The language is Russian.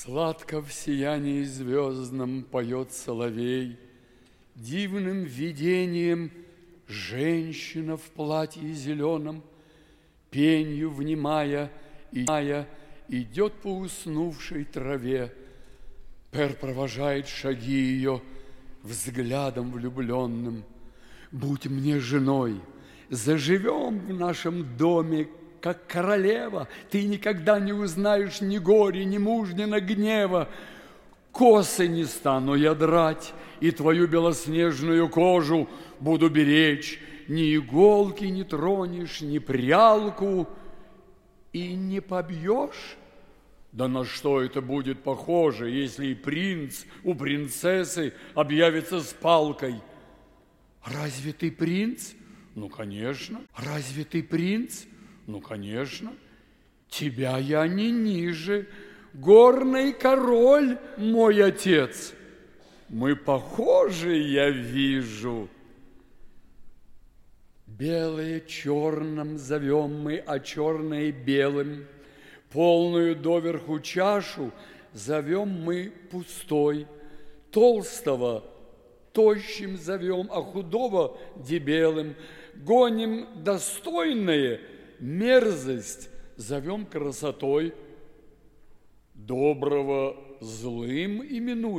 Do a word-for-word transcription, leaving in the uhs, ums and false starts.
Сладко в сиянии звездном поет соловей, дивным видением женщина в платье зеленом, пенью внимая и мая, идет по уснувшей траве. Пер провожает шаги ее взглядом влюбленным. Будь мне женой, заживем в нашем доме, как королева. Ты никогда не узнаешь ни горя, ни мужнина гнева. Косы не стану я драть, и твою белоснежную кожу буду беречь. Ни иголки не тронешь, ни прялку, и не побьешь. Да на что это будет похоже, если и принц у принцессы объявится с палкой? Разве ты принц? Ну, конечно. Разве ты принц? Ну, конечно. Тебя я не ниже. Горный король мой отец. Мы похожи, я вижу. Белое черным зовем мы, а черное белым. Полную доверху чашу зовем мы пустой. Толстого тощим зовем, а худого дебелым. Гоним достойное, мерзость зовем красотой. Доброго злым именуем.